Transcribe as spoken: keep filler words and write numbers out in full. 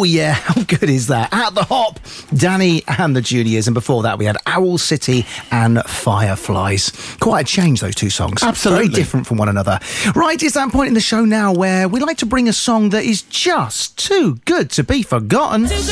yeah, how good is that? At the Hop, Danny and the Juniors, and before that we had Owl City and Fireflies. Quite a change, those two songs. Absolutely. Very different from one another. Right, it's that point in the show now where we like to bring a song that is just too good to be forgotten.